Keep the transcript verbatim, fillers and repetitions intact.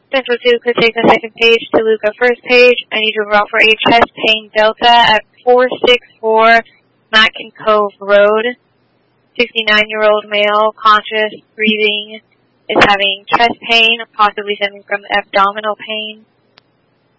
Central two could take a second page to Luca first page. I need to route for a chest pain delta at four six four Matkin Cove Road. sixty-nine-year-old male, conscious, breathing, is having chest pain, possibly stemming from abdominal pain.